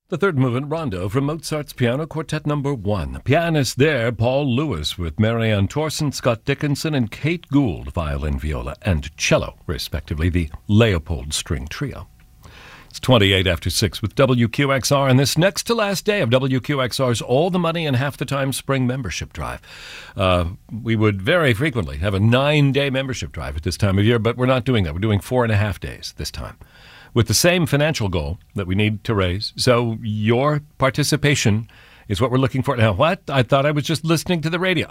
The third movement rondo from Mozart's Piano Quartet No. 1. Pianists there, Paul Lewis with Marianne Torsen, Scott Dickinson, and Kate Gould, violin, viola, and cello, respectively, the Leopold String Trio. It's 28 after 6 with WQXR, and this next to last day of WQXR's All the Money in Half the Time Spring Membership Drive. We would very frequently have a 9-day membership drive at this time of year, but we're not doing that. We're doing 4.5 days this time, with the same financial goal that we need to raise. So your participation is what we're looking for. Now, what? I thought I was just listening to the radio.